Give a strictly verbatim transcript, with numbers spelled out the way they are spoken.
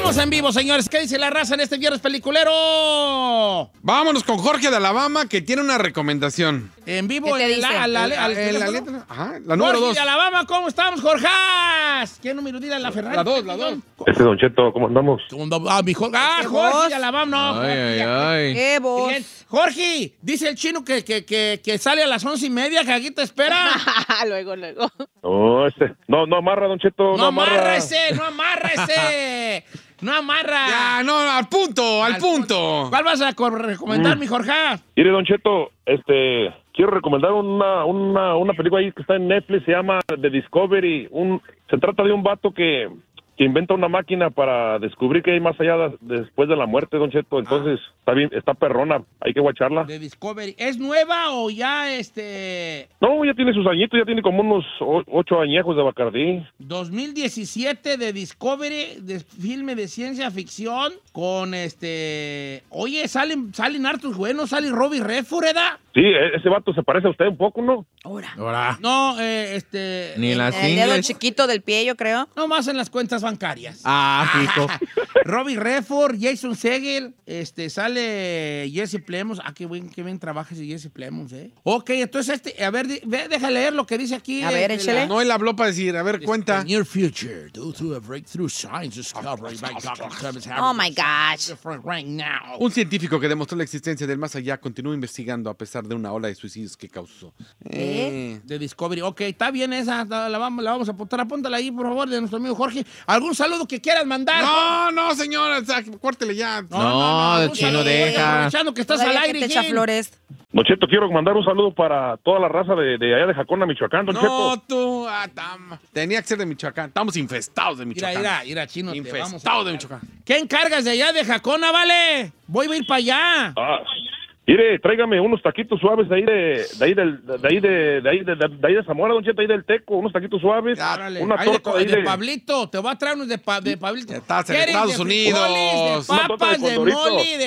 Estamos en vivo, señores. ¿Qué dice la raza en este viernes peliculero? Vámonos con Jorge de Alabama, que tiene una recomendación. En vivo, ¿Qué te en la, dice? a la, La, al eh, la teléfono. letra, ajá, la número Jorge dos. de Alabama, ¿cómo estamos, Jorjas? ¿Qué número dirá la Ferrari? La dos, la dos. Este Don Cheto, ¿cómo andamos? Ah, mi Jorge. Ah, ¿Qué Jorge voz? de Alabama, no. Ay, Jorge, ay, ay. ¡Qué voz! Bien. Jorge, dice el chino que, que, que, que sale a las once y media, que aquí te espera. luego, luego. No, este, no, no amarra, Don Cheto, no, No amarra. amárrese, no amárrese. No amarra. Ya, no, al punto, al, Al punto. ¿Cuál vas a co- recomendar, Mm. mi Jorge? Mire, Don Cheto, este, quiero recomendar una, una, una película ahí que está en Netflix, se llama The Discovery. Un, se trata de un vato que, que inventa una máquina para descubrir qué hay más allá de- después de la muerte, Don Cheto. Entonces, está bien, está perrona, hay que guacharla. De Discovery. ¿Es nueva o ya este No, ya tiene sus añitos, ya tiene como unos o- ocho añejos de Bacardí. dos mil diecisiete de Discovery, de filme de ciencia ficción con este... Oye, salen, salen hartos buenos, sale Robbie Redford, ¿verdad? Sí, e- ese vato se parece a usted un poco, ¿no? Ahora. Ahora. No, eh, este... Ni eh, las El dedo ingles. chiquito del pie, yo creo. No más en las cuentas bancarias. Ah, hijo. Robbie Redford, Jason Segel, este, sale Jesse Plemons. Ah, qué bien, qué bien trabaja ese Jesse Plemons, ¿eh? Ok, entonces este, a ver, di- ve, deja leer lo que dice aquí. A ver, de échale. la- No, él habló para decir, a ver, cuenta. The near future, due to a breakthrough science discovery by Doctor Clemens Oh, my gosh. Different right now. Un científico que demostró la existencia del más allá continúa investigando a pesar de una ola de suicidios que causó. ¿Eh? De Discovery. Ok, está bien esa, la la vamos, la vamos a apuntar. Apúntala ahí, por favor, de nuestro amigo Jorge. ¿Algún saludo que quieras mandar? No, no, señora, o sea, córtele ya. No, algún chino, saludo, deja. Aprovechando que estás al Todavía aire, que te echa Gil. flores. Don Cheto, quiero mandar un saludo para toda la raza de, de allá de Jacona, Michoacán, Don No, Cheto. tú, ah, tam- tenía que ser de Michoacán. Estamos infestados de Mira, Michoacán. mira, mira, chino. te vamos a- Infestados de Michoacán. ¿Qué encargas de allá de Jacona, vale? Voy a ir para allá. Ah, mire, tráigame unos taquitos suaves de ahí de, de ahí del, de ahí de, de ahí de, de, de ahí de Zamora, Don Cheto, ahí del Teco, unos taquitos suaves, Órale. una Ay, de, torta de, ahí de de, Pablito, te voy a traer unos de, pa- de Pablito. Estás en ¿Quieres Estados de frijoles, Unidos. de Una torta de papas, de condorito. mole, de